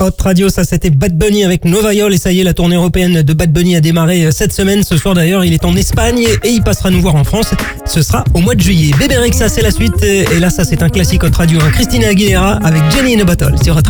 Hot Radio, ça c'était Bad Bunny avec Novayol et ça y est, la tournée européenne de Bad Bunny a démarré cette semaine. Ce soir d'ailleurs, il est en Espagne et il passera nous voir en France. Ce sera au mois de juillet. Bébé Rexha, c'est la suite et là ça c'est un classique Hot Radio. Christina Aguilera avec Jenny in a Bottle sur Hot Radio.